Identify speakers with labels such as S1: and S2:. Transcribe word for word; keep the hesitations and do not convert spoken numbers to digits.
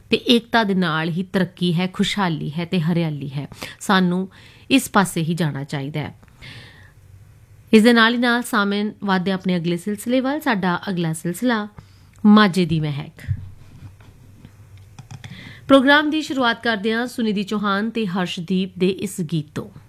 S1: ਤੇ ਏਕਤਾ ਦੇ ਨਾਲ ਹੀ ਤਰੱਕੀ ਹੈ, ਖੁਸ਼ਹਾਲੀ ਹੈ ਤੇ ਹਰਿਆਲੀ ਹੈ। ਸਾਨੂੰ ਇਸ ਪਾਸੇ ਹੀ ਜਾਣਾ ਚਾਹੀਦਾ ਹੈ। ਇਸ ਦੇ ਨਾਲ ਹੀ ਨਾਲ ਸਾਮਿਨ ਵਾਧੇ ਆਪਣੇ ਅਗਲੇ ਸਿਲਸਿਲੇ ਵੱਲ। ਸਾਡਾ ਅਗਲਾ ਸਿਲਸਿਲਾ ਮਾਝੇ ਦੀ ਮਹਿਕ। ਪ੍ਰੋਗਰਾਮ ਦੀ ਸ਼ੁਰੂਆਤ ਕਰਦੇ ਹਾਂ ਸੁਨਿਧੀ ਚੌਹਾਨ ਤੇ ਹਰਸ਼ਦੀਪ ਦੇ ਇਸ ਗੀਤ ਤੋਂ।